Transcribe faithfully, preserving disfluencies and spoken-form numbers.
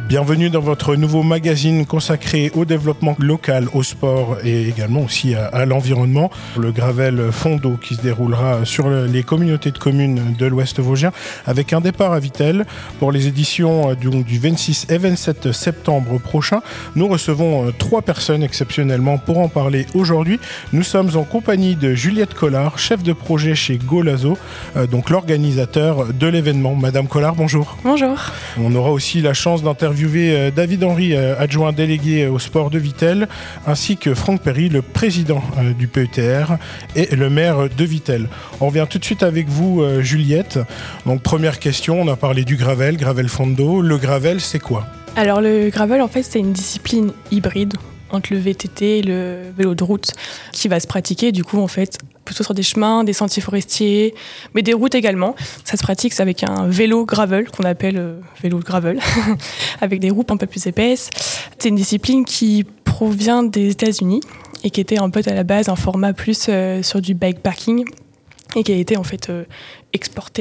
Bienvenue dans votre nouveau magazine consacré au développement local, au sport et également aussi à, à l'environnement. Le Gravel Fondo qui se déroulera sur le, les communautés de communes de l'Ouest vosgien avec un départ à Vittel pour les éditions du, du vingt-six et vingt-sept septembre prochain. Nous recevons trois personnes exceptionnellement pour en parler aujourd'hui. Nous sommes en compagnie de Juliette Collard, chef de projet chez Golazo, euh, donc l'organisateur de l'événement. Madame Collard, bonjour. Bonjour. On aura aussi la chance d'interviewer David Henry, adjoint délégué au sport de Vittel, ainsi que Franck Perry, le président du P E T R et le maire de Vittel. On revient tout de suite avec vous, Juliette. Donc première question, on a parlé du gravel, Gravel Fondo. Le gravel, c'est quoi ? Alors le gravel, en fait, c'est une discipline hybride entre le V T T et le vélo de route qui va se pratiquer du coup en fait plutôt sur des chemins, des sentiers forestiers, mais des routes également. Ça se pratique c'est avec un vélo gravel qu'on appelle euh, vélo gravel avec des roues un peu plus épaisses. C'est une discipline qui provient des États-Unis et qui était en fait à la base un format plus euh, sur du bikepacking et qui a été en fait euh, exporté